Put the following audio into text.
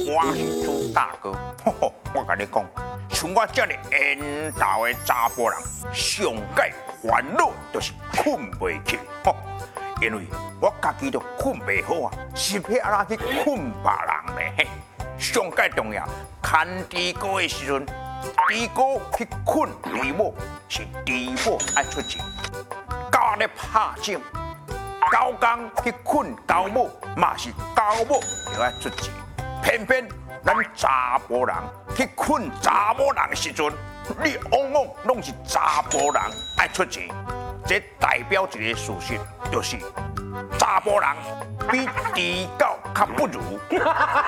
我是朱大哥。吼吼，我跟你讲，像我这样缘投的查甫人，上界烦恼就是困袂去。吼，因为我家己都困袂好啊，是要安怎去困别人呢？嘿，上界重要，牵猪哥的时阵，猪哥去困猪某，是猪某爱出钱。狗咧拍掌，狗公去困狗某，嘛是狗某就爱出钱。偏偏咱查甫人去困查某人的时阵，你往往拢是查甫人爱出钱。这代表一个事实，就是查甫人比猪狗较不如。